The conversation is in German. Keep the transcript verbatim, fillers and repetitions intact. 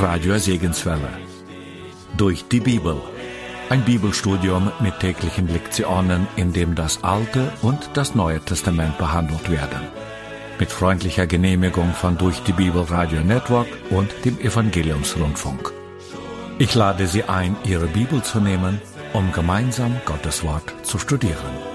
Radio Segenswelle. Durch die Bibel. Ein Bibelstudium mit täglichen Lektionen, in dem das Alte und das Neue Testament behandelt werden. Mit freundlicher Genehmigung von Durch die Bibel Radio Network und dem Evangeliumsrundfunk. Ich lade Sie ein, Ihre Bibel zu nehmen, um gemeinsam Gottes Wort zu studieren.